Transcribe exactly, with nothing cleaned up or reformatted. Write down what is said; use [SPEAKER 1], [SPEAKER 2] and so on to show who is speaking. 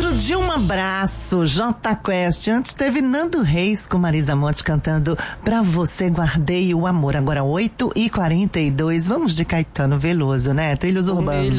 [SPEAKER 1] Seguido de um abraço, Jota Quest. Antes teve Nando Reis com Marisa Monte cantando Pra Você Guardei o Amor. Agora oito e quarenta e dois. Vamos de Caetano Veloso, né? Trilhos urbanos.